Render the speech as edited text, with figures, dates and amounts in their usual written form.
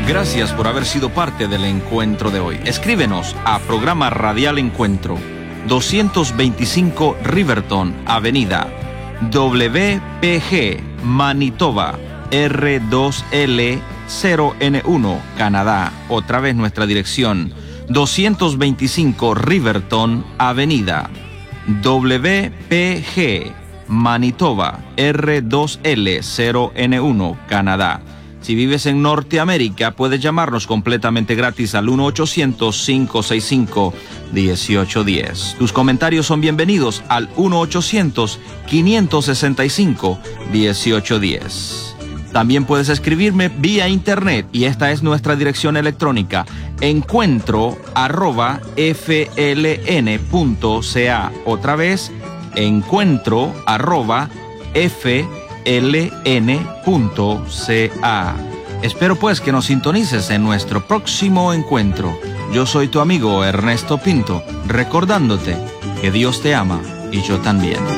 Gracias por haber sido parte del encuentro de hoy. Escríbenos a Programa Radial Encuentro, 225 Riverton Avenida, WPG, Manitoba, R2L0N1, Canadá. Otra vez nuestra dirección, 225 Riverton Avenida, WPG, Manitoba, R2L0N1, Canadá. Si vives en Norteamérica, puedes llamarnos completamente gratis al 1-800-565-1810. Tus comentarios son bienvenidos al 1-800-565-1810. También puedes escribirme vía internet y esta es nuestra dirección electrónica: encuentro@fln.ca. Otra vez, encuentro@fln.ca. Espero pues que nos sintonices en nuestro próximo encuentro. Yo soy tu amigo Ernesto Pinto, recordándote que Dios te ama y yo también.